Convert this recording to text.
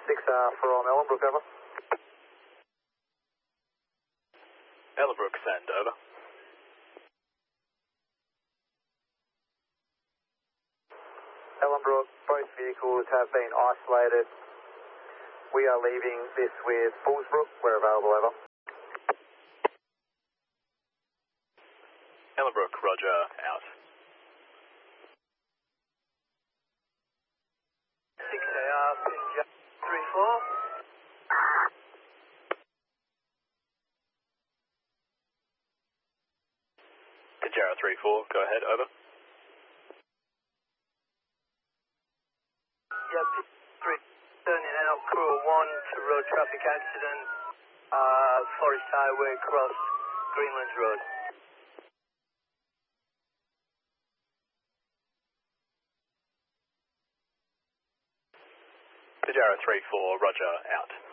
from Ellenbrook, over. Ellenbrook, send, over. Ellenbrook, both vehicles have been isolated. We are leaving this with Bullsbrook. We're available, over. Ellenbrook, roger, out. 6AR, Pinja 34. Pinjarra 34, go ahead, over. Yep, 3, turning out, crew 1 to road traffic accident, Forest Highway, cross Greenlands Road. Pinjarra 34, roger, out.